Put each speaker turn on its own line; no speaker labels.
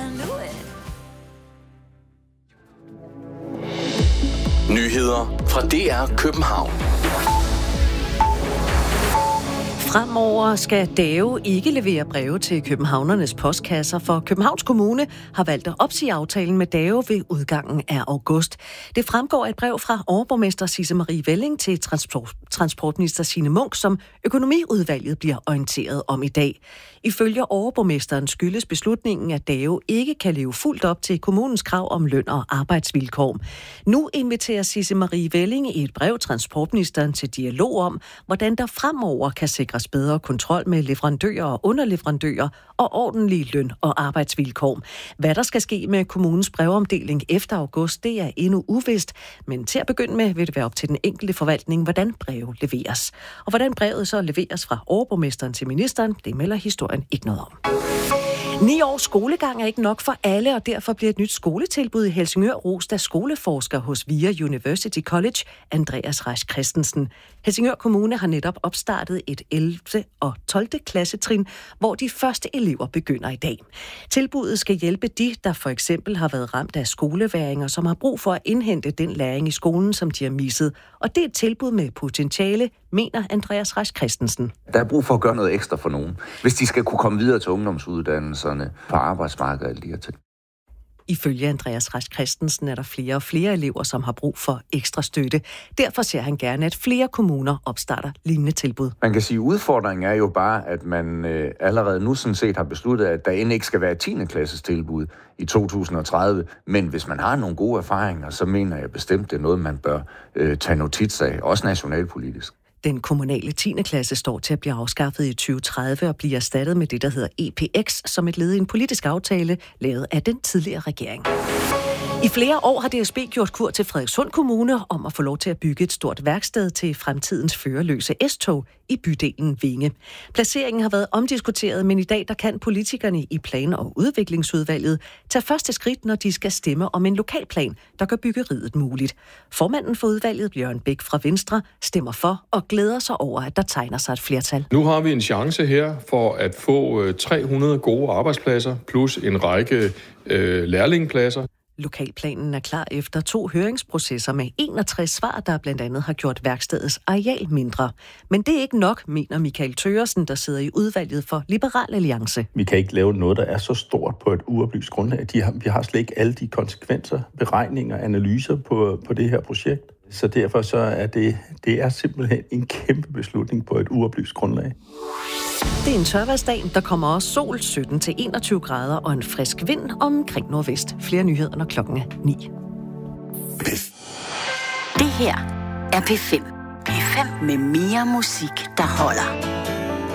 Nyheder fra DR København.
Fremover skal DAO ikke levere breve til københavnernes postkasser, for Københavns Kommune har valgt at opsige aftalen med DAO ved udgangen af august. Det fremgår af et brev fra overborgmester Sisse Marie Velling til transportminister Signe Munk, som økonomiudvalget bliver orienteret om i dag. Ifølge overborgmesteren skyldes beslutningen, at DAO ikke kan leve fuldt op til kommunens krav om løn og arbejdsvilkår. Nu inviterer Sisse Marie Velling i et brev transportministeren til dialog om, hvordan der fremover kan sikres bedre kontrol med leverandører og underleverandører og ordentlige løn- og arbejdsvilkår. Hvad der skal ske med kommunens brevomdeling efter august, det er endnu uvist, men til at begynde med vil det være op til den enkelte forvaltning, hvordan breve leveres. Og hvordan brevet så leveres fra overborgmesteren til ministeren, det melder historien ikke noget om. 9 års skolegang er ikke nok for alle, og derfor bliver et nyt skoletilbud i Helsingør rost af skoleforsker hos VIA University College, Andreas Rasch Christensen. Helsingør Kommune har netop opstartet et 11. og 12. klassetrin, hvor de første elever begynder i dag. Tilbuddet skal hjælpe de, der for eksempel har været ramt af skoleværinger, som har brug for at indhente den læring i skolen, som de har misset. Og det er et tilbud med potentiale, mener Andreas Rasch Christensen.
Der er brug for at gøre noget ekstra for nogen, hvis de skal kunne komme videre til ungdomsuddannelserne, på arbejdsmarkedet og alle de her ting.
Ifølge Andreas Rasch Christensen er der flere og flere elever, som har brug for ekstra støtte. Derfor ser han gerne, at flere kommuner opstarter lignende tilbud.
Man kan sige, at udfordringen er jo bare, at man allerede nu sådan set har besluttet, at der end ikke skal være et 10. klasses tilbud i 2030. Men hvis man har nogle gode erfaringer, så mener jeg bestemt, det er noget, man bør tage notits af, også nationalpolitisk.
Den kommunale 10. klasse står til at blive afskaffet i 2030 og bliver erstattet med det, der hedder EPX, som et led i en politisk aftale lavet af den tidligere regering. I flere år har DSB gjort kur til Frederikssund Kommune om at få lov til at bygge et stort værksted til fremtidens førerløse S-tog i bydelen Vinge. Placeringen har været omdiskuteret, men i dag der kan politikerne i Plan- og Udviklingsudvalget tage første skridt, når de skal stemme om en lokalplan, der gør byggeriet muligt. Formanden for udvalget, Bjørn Bæk fra Venstre, stemmer for og glæder sig over, at der tegner sig et flertal.
Nu har vi en chance her for at få 300 gode arbejdspladser plus en række lærlingepladser.
Lokalplanen er klar efter 2 høringsprocesser med 61 svar, der blandt andet har gjort værkstedets areal mindre. Men det er ikke nok, mener Michael Thøgersen, der sidder i udvalget for Liberal Alliance.
Vi kan ikke lave noget, der er så stort på et uoplyst grundlag. Vi har slet ikke alle de konsekvenser, beregninger, analyser på det her projekt. Så derfor så er det er simpelthen en kæmpe beslutning på et uoplyst grundlag.
Det er en tørværsdag. Der kommer også sol, 17-21 grader og en frisk vind omkring nordvest. Flere nyheder, når klokken er 9.
Det her er P5. P5 med mere musik, der holder.